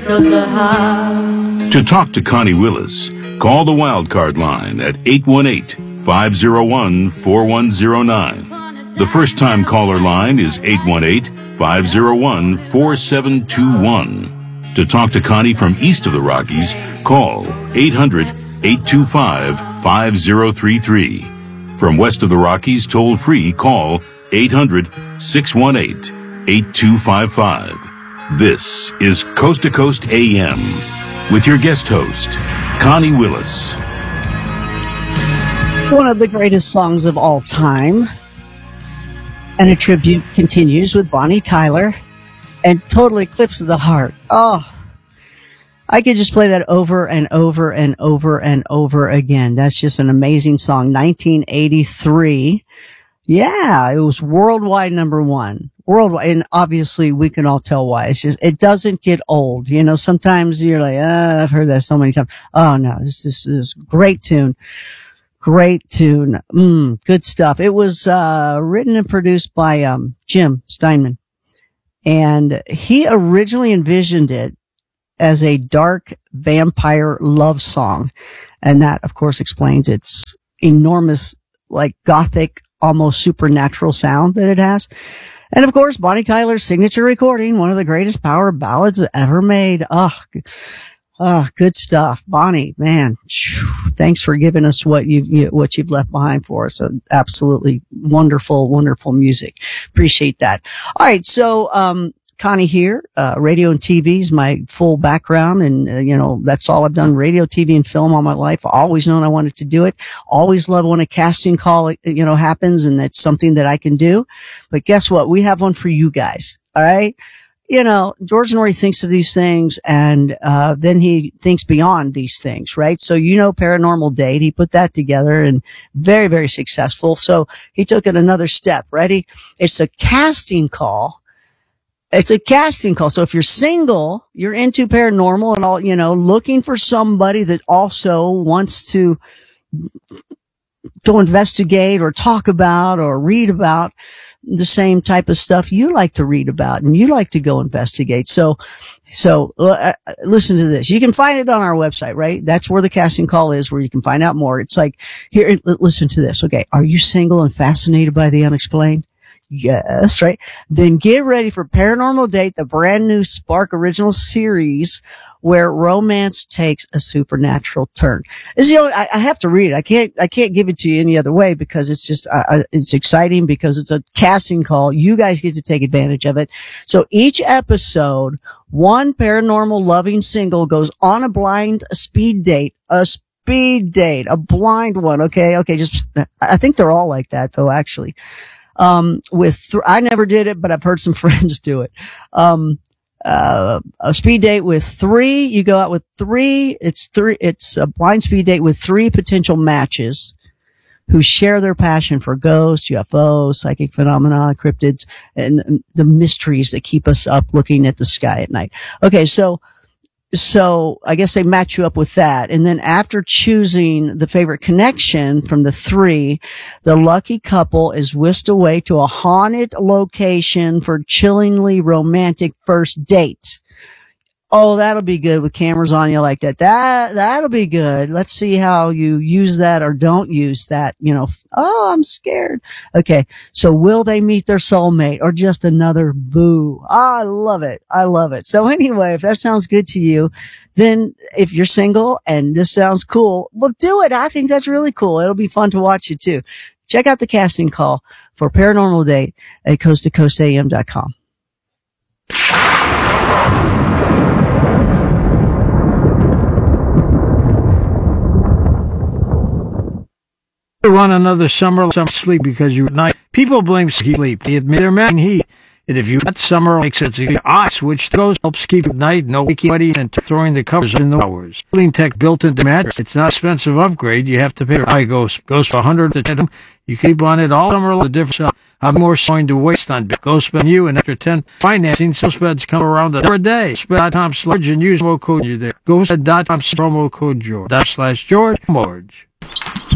of the heart. To talk to Connie Willis, call the Wildcard line at 818-501-4109. The first-time caller line is 818-501-4721. To talk to Connie from east of the Rockies, call 800-825-5033. From west of the Rockies, toll-free, call 800-618-8255. This is Coast to Coast AM with your guest host, Connie Willis. One of the greatest songs of all time. And a tribute continues with Bonnie Tyler and Total Eclipse of the Heart. Oh, I could just play that over and over and over and over again. That's just an amazing song. 1983. Yeah, it was worldwide #1. Worldwide. And obviously we can all tell why. It's just, it doesn't get old. You know, sometimes you're like, I've heard that so many times. Oh no, this is great tune. Great tune. Good stuff. It was, written and produced by, Jim Steinman. And he originally envisioned it as a dark vampire love song. And that, of course, explains its enormous, like, gothic, almost supernatural sound that it has. And, of course, Bonnie Tyler's signature recording, one of the greatest power ballads ever made. Good stuff. Bonnie, man, thanks for giving us what you've left behind for us. So absolutely wonderful, wonderful music. Appreciate that. All right. So, Connie here, radio and TV is my full background. And, that's all I've done, radio, TV, and film all my life. Always known I wanted to do it. Always love when a casting call, happens and that's something that I can do. But guess what? We have one for you guys. All right. George Norrie thinks of these things and, then he thinks beyond these things, right? So, Paranormal Date, he put that together and very, very successful. So he took it another step. Ready? It's a casting call. It's a casting call. So if you're single, you're into paranormal and all, looking for somebody that also wants to go investigate or talk about or read about the same type of stuff you like to read about and you like to go investigate. So listen to this. You can find it on our website, right? That's where the casting call is, where you can find out more. It's like, here, listen to this. Okay. Are you single and fascinated by the unexplained? Yes, right? Then get ready for Paranormal Date, the brand new Spark original series where romance takes a supernatural turn. I have to read it. I can't give it to you any other way because it's just, it's exciting because it's a casting call. You guys get to take advantage of it. So each episode, one paranormal loving single goes on a blind speed date, a blind one. Okay. I think they're all like that though, actually. I never did it, but I've heard some friends do it. A speed date with 3. You go out with 3. It's a blind speed date with 3 potential matches who share their passion for ghosts, UFOs, psychic phenomena, cryptids, and the mysteries that keep us up looking at the sky at night. Okay. So I guess they match you up with that. And then after choosing the favorite connection from the 3, the lucky couple is whisked away to a haunted location for chillingly romantic first dates. Oh, that'll be good with cameras on you like that. That'll be good. Let's see how you use that or don't use that. Oh, I'm scared. Okay. So will they meet their soulmate or just another boo? I love it. So anyway, if that sounds good to you, then if you're single and this sounds cool, well, do it. I think that's really cool. It'll be fun to watch it too. Check out the casting call for Paranormal Date at coasttocoastam.com. Run another summer sleep because you at night. People blame sleep. They admit they're mad heat. And if you let summer makes it ice, which helps keep at night, no waking buddy and throwing the covers in the hours. Cooling tech built into mattress. It's not an expensive upgrade. You have to pay high goes for 100 to 10. You keep on it all summer. The difference. I'm more going to waste on Go spend you an extra 10 financing. So beds come around a day. Spend.com / and use promo code you there. GoSped.com promo code George /George Morge.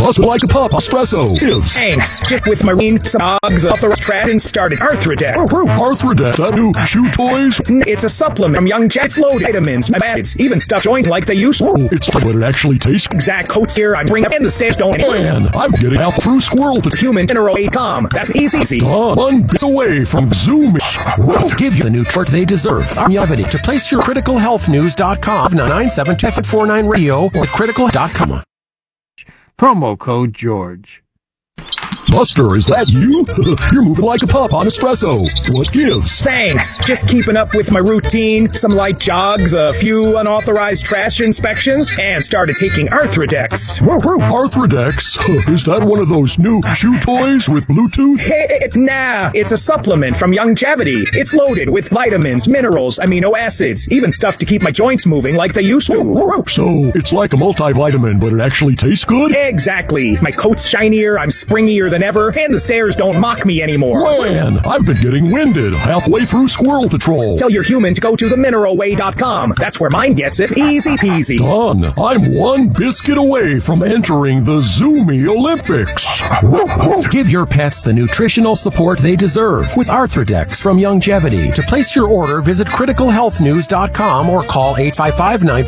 Busted like a pup, espresso. Gives. Thanks. Just with Marine, some dogs, off the strat, and started Arthrodex. Arthrodex, that new shoe toys? It's a supplement from Young Jets. Load vitamins, acids, even stuff joints like they used to. It's but it actually tastes. Exact coats here. I'm bringing in the stairs. Don't. Man, I'm getting half through squirrel to human mineral.com. That's easy. One bit away from Zoom. Give you the nutrient they deserve. Longevity. To place your criticalhealthnews.com 997-49 radio or critical.com. Promo code George. Buster, is that you? You're moving like a pup on espresso. What gives? Thanks. Just keeping up with my routine, some light jogs, a few unauthorized trash inspections, and started taking Arthrodex. Arthrodex? Is that one of those new shoe toys with Bluetooth? Nah, it's a supplement from Longevity. It's loaded with vitamins, minerals, amino acids, even stuff to keep my joints moving like they used to. So, it's like a multivitamin, but it actually tastes good? Exactly. My coat's shinier, I'm springier than ever, and the stairs don't mock me anymore. Man, I've been getting winded halfway through Squirrel Patrol. Tell your human to go to themineralway.com. That's where mine gets it. Easy peasy. Done. I'm one biscuit away from entering the Zoomy Olympics. Give your pets the nutritional support they deserve with Arthrodex from Longevity. To place your order, visit criticalhealthnews.com or call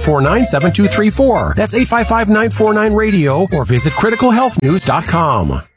855-949-7234. That's 855-949-radio or visit criticalhealthnews.com.